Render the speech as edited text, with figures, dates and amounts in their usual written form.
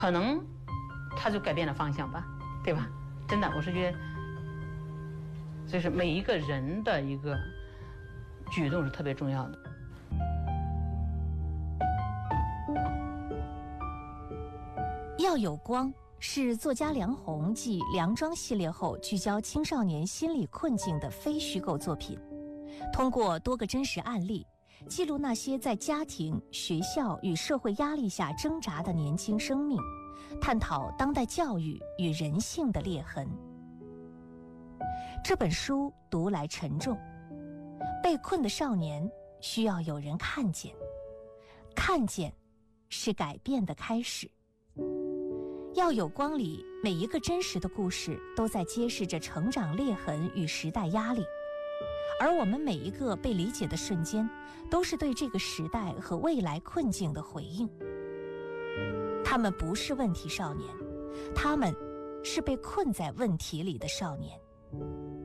可能他就改变了方向吧，对吧？真的，我是觉得，就是每一个人的一个举动是特别重要的。 要有光是作家梁鸿继《梁庄》系列后聚焦青少年心理困境的非虚构作品，通过多个真实案例记录那些在家庭、学校与社会压力下挣扎的年轻生命，探讨当代教育与人性的裂痕。这本书读来沉重，被困的少年需要有人看见，看见是改变的开始。要有光里每一个真实的故事都在揭示着成长裂痕与时代压力，而我们每一个被理解的瞬间都是对这个时代和未来困境的回应。他们不是问题少年，他们是被困在问题里的少年。